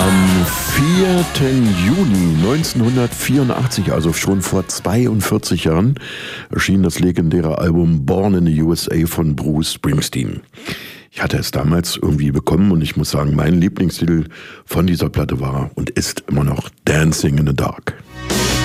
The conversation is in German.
Am 4. Juni 1984, also schon vor 42 Jahren, erschien das legendäre Album Born in the USA von Bruce Springsteen. Ich hatte es damals irgendwie bekommen und ich muss sagen, mein Lieblingstitel von dieser Platte war und ist immer noch Dancing in the Dark.